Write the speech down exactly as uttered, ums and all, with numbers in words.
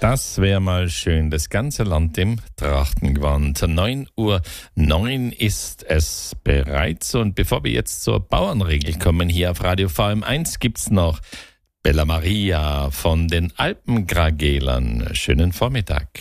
Das wäre mal schön, das ganze Land im Trachtengewand. neun Uhr neun ist es bereits. Und bevor wir jetzt zur Bauernregel kommen, hier auf Radio V M eins gibt's noch Bella Maria von den Alpengragelern. Schönen Vormittag.